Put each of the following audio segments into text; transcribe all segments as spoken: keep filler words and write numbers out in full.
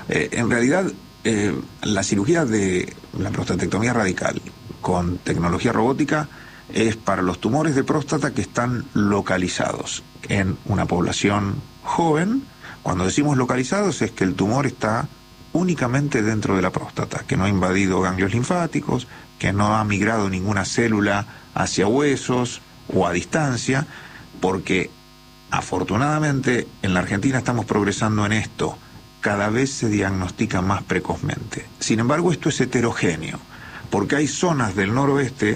Eh, en realidad, eh, la cirugía de la prostatectomía radical con tecnología robótica es para los tumores de próstata que están localizados en una población joven. Cuando decimos localizados es que el tumor está únicamente dentro de la próstata, que no ha invadido ganglios linfáticos, que no ha migrado ninguna célula hacia huesos o a distancia, porque afortunadamente en la Argentina estamos progresando en esto. Cada vez se diagnostica más precozmente. Sin embargo, esto es heterogéneo, porque hay zonas del noroeste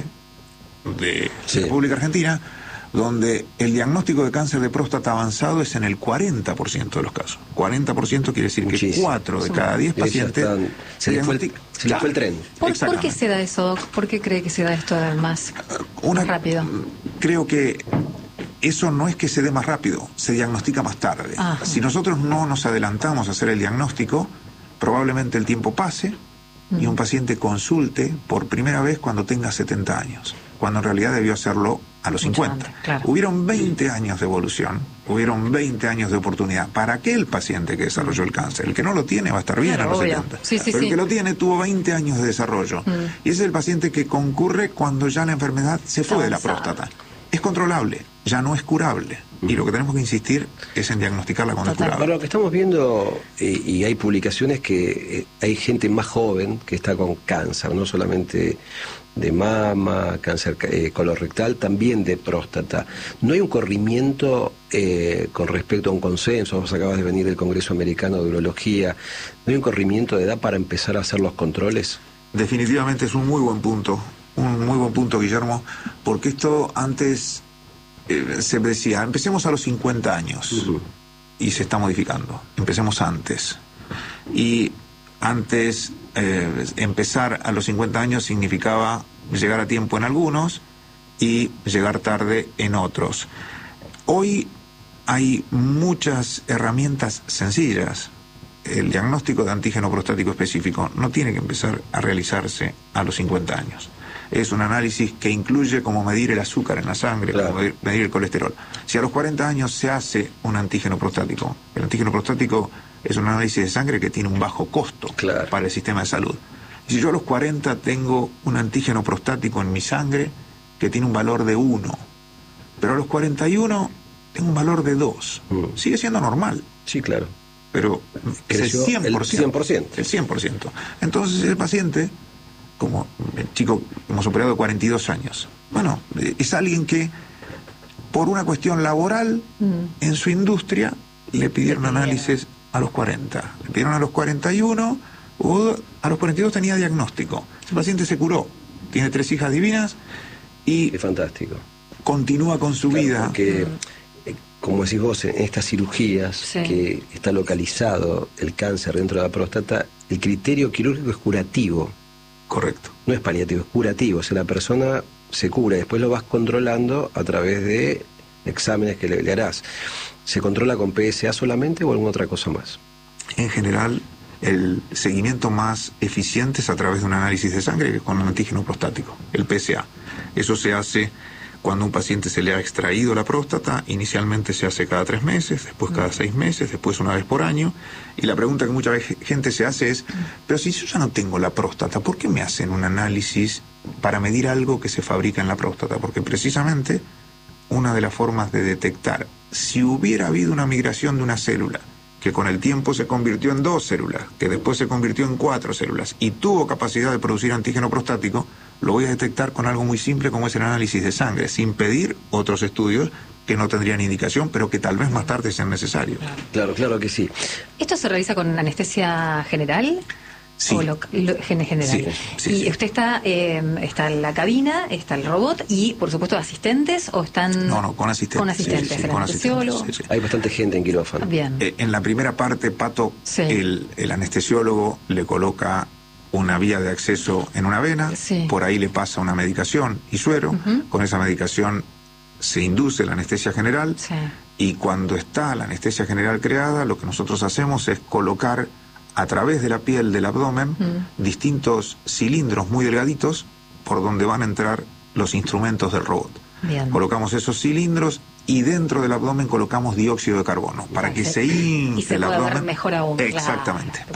de sí. la República Argentina donde el diagnóstico de cáncer de próstata avanzado es en el cuarenta por ciento de los casos. cuarenta por ciento quiere decir Muchísimo. que cuatro de cada diez pacientes están, se les fue el, se les fue el tren. ¿Por, ¿Por qué se da eso, Doc? ¿Por qué cree que se da esto más, Una, más rápido? Creo que eso no es que se dé más rápido, se diagnostica más tarde. Ajá. Si nosotros no nos adelantamos a hacer el diagnóstico, probablemente el tiempo pase y un paciente consulte por primera vez cuando tenga setenta años, cuando en realidad debió hacerlo a los Mucho cincuenta. antes, claro. Hubieron veinte años de evolución, hubieron veinte años de oportunidad para aquel paciente que desarrolló el cáncer. El que no lo tiene va a estar bien Claro, a los obvio. setenta. Sí, sí, Pero sí. el que lo tiene tuvo veinte años de desarrollo. Mm. Y ese es el paciente que concurre cuando ya la enfermedad se fue de la Avanzada. próstata. Es controlable, ya no es curable. Y lo que tenemos que insistir es en diagnosticarla cuando es Total. curable. Para lo que estamos viendo, eh, y hay publicaciones que eh, hay gente más joven que está con cáncer, no solamente de mama, cáncer eh, colorectal, también de próstata. ¿No hay un corrimiento eh, con respecto a un consenso? Vos acabas de venir del Congreso Americano de Urología. ¿No hay un corrimiento de edad para empezar a hacer los controles? Definitivamente es un muy buen punto, un muy buen punto, Guillermo, porque esto antes eh, se decía, empecemos a los cincuenta años, Uh-huh. y se está modificando, empecemos antes. Y antes eh, empezar a los cincuenta años significaba llegar a tiempo en algunos y llegar tarde en otros. Hoy hay muchas herramientas sencillas. El diagnóstico de antígeno prostático específico no tiene que empezar a realizarse a los cincuenta años. Es un análisis que incluye como medir el azúcar en la sangre, claro. como medir, medir el colesterol. Si a los cuarenta años se hace un antígeno prostático, el antígeno prostático es un análisis de sangre que tiene un bajo costo Claro. para el sistema de salud. Y si yo a los cuarenta tengo un antígeno prostático en mi sangre que tiene un valor de uno, pero a los cuarenta y uno tengo un valor de dos, Mm. sigue siendo normal, Sí, claro. pero es el Creció cien por ciento. el cien por ciento. El cien por ciento. Entonces el paciente, como el chico hemos operado de cuarenta y dos años, bueno, es alguien que por una cuestión laboral Mm. en su industria le pidieron análisis a los cuarenta, le pidieron a los cuarenta y uno, o a los cuarenta y dos tenía diagnóstico. Ese paciente se curó, tiene tres hijas divinas y Es fantástico. continúa con su Claro, vida. porque, eh, como decís vos, en estas cirugías Sí. que está localizado el cáncer dentro de la próstata, el criterio quirúrgico es curativo, Correcto. no es paliativo, es curativo. O sea, la persona se cura y después lo vas controlando a través de exámenes que le, le harás. ¿Se controla con P S A solamente o alguna otra cosa más? En general, el seguimiento más eficiente es a través de un análisis de sangre con un antígeno prostático, el P S A. Eso se hace cuando a un paciente se le ha extraído la próstata. Inicialmente se hace cada tres meses, después cada seis meses, después una vez por año. Y la pregunta que mucha vez gente se hace es, pero si yo ya no tengo la próstata, ¿por qué me hacen un análisis para medir algo que se fabrica en la próstata? Porque precisamente una de las formas de detectar si hubiera habido una migración de una célula que con el tiempo se convirtió en dos células, que después se convirtió en cuatro células y tuvo capacidad de producir antígeno prostático, lo voy a detectar con algo muy simple como es el análisis de sangre, sin pedir otros estudios que no tendrían indicación, pero que tal vez más tarde sean necesarios. Claro, claro que sí. ¿Esto se realiza con anestesia general? Sí. ¿O lo, lo- gen- general? Sí, sí, y sí. usted está, eh, está en la cabina, está el robot y, por supuesto, asistentes o están... No, no, con asistentes. Con asistentes, Sí, sí, el con anestesiólogo. asistentes, sí, sí. Hay bastante gente en quirófano. Bien. Eh, en la primera parte, Pato, Sí. el, el anestesiólogo le coloca una vía de acceso en una vena, Sí. por ahí le pasa una medicación y suero, Ujú. con esa medicación se induce la anestesia general, Sí. y cuando está la anestesia general creada, lo que nosotros hacemos es colocar a través de la piel del abdomen Mm. distintos cilindros muy delgaditos por donde van a entrar los instrumentos del robot. Bien. Colocamos esos cilindros y dentro del abdomen colocamos dióxido de carbono para que Sí. se infle Y se el pueda ver abdomen. mejor aún, claro. Exactamente.